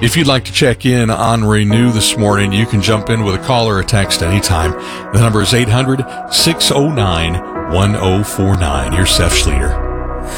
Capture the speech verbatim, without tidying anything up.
If you'd like to check in on Renew this morning, you can jump in with a call or a text anytime. The number is eight hundred, six oh nine, one oh four nine. Here's Seth Schleter.